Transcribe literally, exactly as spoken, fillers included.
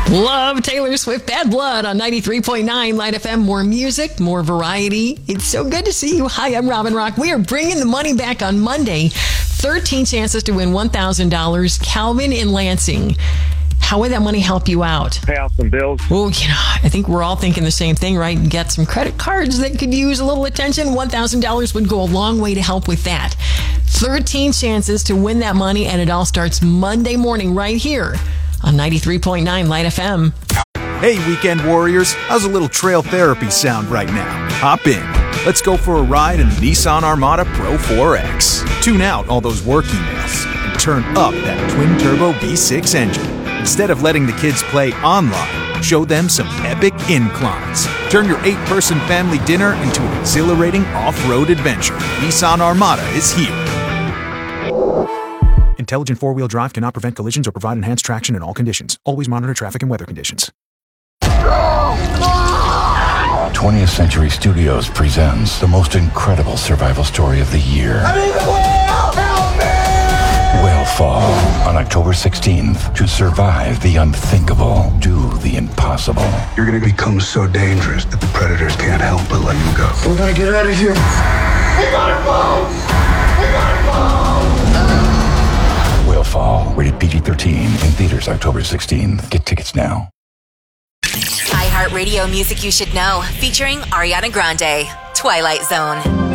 Love Taylor Swift, Bad Blood on ninety-three point nine Light F M. More music, more variety. It's so good to see you. Hi, I'm Robin Rock. We are bringing the money back on Monday. thirteen chances to win one thousand dollars. Calvin in Lansing. How would that money help you out? Pay off some bills. Oh, you know, I think we're all thinking the same thing, right? Get some credit cards that could use a little attention. one thousand dollars would go a long way to help with that. thirteen chances to win that money, and it all starts Monday morning right here on ninety-three point nine Light F M. Hey, weekend warriors. How's a little trail therapy sound right now? Hop in. Let's go for a ride in the Nissan Armada Pro four X. Tune out all those work emails and turn up that twin-turbo V six engine. Instead of letting the kids play online, show them some epic inclines. Turn your eight-person family dinner into an exhilarating off-road adventure. Nissan Armada is here. Intelligent four-wheel drive cannot prevent collisions or provide enhanced traction in all conditions. Always monitor traffic and weather conditions. twentieth Century Studios presents the most incredible survival story of the year. I'm in the whale! Help me! Whalefall on October sixteenth. To survive the unthinkable, do the impossible. You're gonna become so dangerous that the predators can't help but let you go. We're gonna get out of here. We got a boat! We got a boat! Whalefall, rated P G thirteen, in theaters October sixteenth. Get tickets now. iHeartRadio Music You Should Know, featuring Ariana Grande, Twilight Zone.